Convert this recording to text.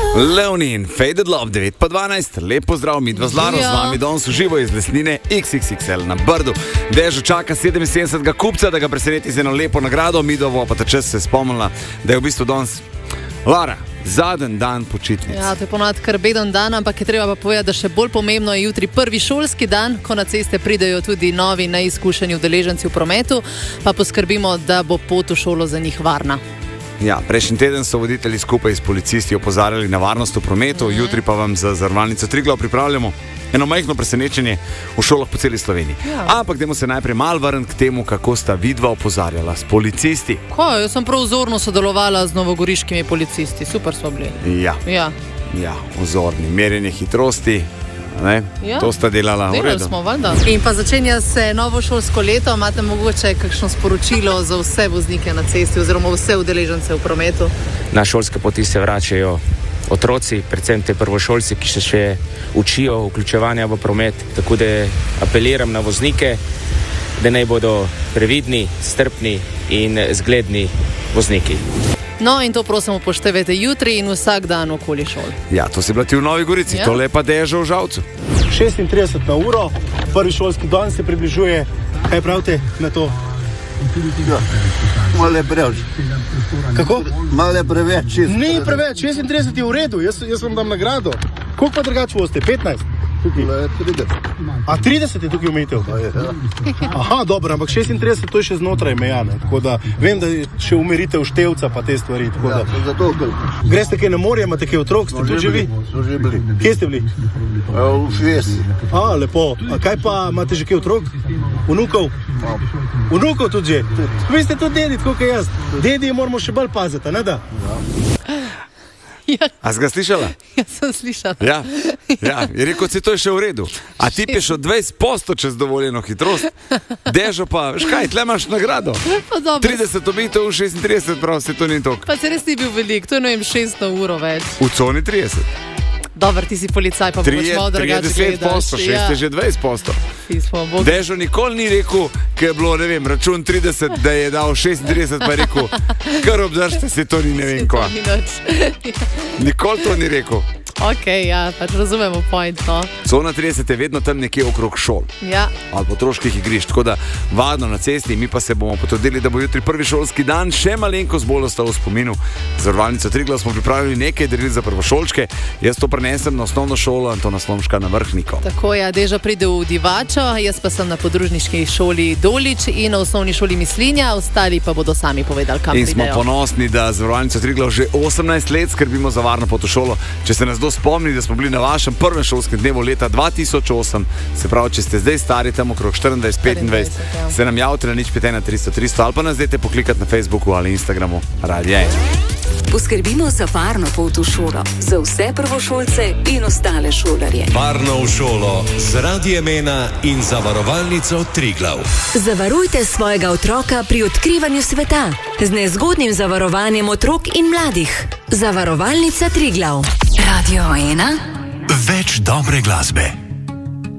Leonin, Faded Love, 9:12, lep pozdrav, midva z Laro, z vami danes uživo iz Lesnine XXXL na Brdu. Dežo čaka 77. kupca, da ga preseneti z eno lepo nagrado, midva pa ta čas se spomnila, da je v bistvu danes Lara, zadnji dan počitnic. Ja, to je ponovadi kar beden dan, ampak je treba pa povedati, da še bolj pomembno je jutri prvi šolski dan, ko na ceste pridejo tudi novi neizkušeni udeleženci v prometu, pa poskrbimo, da bo pot v šolo za njih varna. Ja, prejšnji teden so voditelji skupaj s policisti opozarjali na varnost v prometu, jutri pa vam za Zavarovalnico Triglav pripravljamo eno majhno presenečenje v šolah po celi Sloveniji. Ja. Ampak dajmo se najprej malo vrniti k temu, kako sta vidva opozarjala s policisti. Kaj, jaz sem prav vzorno sodelovala z novogoriškimi policisti, super smo bili. Ja, vzorni, merjenje hitrosti. Ja. To sta delala v redu. Smo, valjda. In pa začenja se novo šolsko leto. Imate mogoče kakšno sporočilo za vse voznike na cesti oziroma vse udeležence v prometu? Na šolske poti se vračajo otroci, predvsem te prvošolci, ki se še učijo vključevanja v promet. Tako da apeliram na voznike, da naj bodo previdni, strpni in zgledni vozniki. No, in to prosim upoštevajte jutri in vsak dan okoli šol. Ja, to si bila ti v Novi Gorici, ja. Tole pa Deža v Žalcu. 36 na uro, prvi šolski dan se približuje. Kaj pravite na to? Ja, malo je preveč. Kako? Malo je preveč. Ni preveč, 36 je v redu, jaz vam dam nagrado. Koliko pa drugače boste? 15? Tukaj. 30. A 30 je tukaj omejitev? Aha, dobro, ampak 36 to je še znotraj meja, ne? Tako da vem, da še umerite števca pa te stvari. Tako da. Ja, zato, greste kaj na morje, imate kaj otrok, ste tu že vi? Smo že bili. Kje ste bili? V Švici. A, lepo. A kaj pa, imate že kaj otrok? Vnukov? Vnukov tudi že? Vi ste tudi dedi, tako kot jaz. Dedi moramo še bolj paziti, ne da? Ja. A si ga slišala? Ja, sem slišala. Ja, je rekel, se to je še v redu. A ti peš od 20% čez dovoljeno hitrost, Dežo pa, veš kaj, tle imaš nagrado. 30 obitev, 36, prav, se to ni toliko. Pa se res ni bil velik, to je ne vem, 6 na uro več. V coni 30. Dobar, ti si policaj, pa boš malo drugače gledaš. 30%, 6 je že 20%. Dežo nikoli ni rekel, ker je bilo, ne vem, račun 30, da je dal 36, pa je rekel, kar obdržite, se to ni ne vem kva. Nikoli to ni rekel. Ok, ja, pač razumemo point, no. Cona 30 je vedno tam nekje okrog šol. Ja. Ali potroških igrišč, tako da varno na cesti, mi pa se bomo potrudili, da bo jutri prvi šolski dan še malenkost bolj ostal v spominu. Zavarovalnico Triglav smo pripravili nekaj daril za prvošolčke, jaz to prenesem na osnovno šolo Antona Slomška na Vrhniko. Tako je, Deža pride v Divačo, jaz pa sem na podružniški šoli Dolič in na osnovni šoli Mislinja, ostali pa bodo sami povedali, kam pridejo. In smo ponosni, da Zavarovalnico Triglav že 18 let skrbimo za varno pot v šolo. Če se nas spomni, da smo bili na vašem prvem šolskem dnevu leta 2008, se pravi, če ste zdaj stari tam okrog 24-25, se nam javite na 051-300-300 ali pa nas dajte poklikati na Facebooku ali Instagramu Radia 1. Poskrbimo za varno pot v šolo, za vse prvošolce in ostale šolarje. Varno v šolo z Radiem 1 in Zavarovalnico Triglav. Zavarujte svojega otroka pri odkrivanju sveta z nezgodnim zavarovanjem otrok in mladih. Zavarovalnica Triglav. Radio 1. Več dobre glasbe.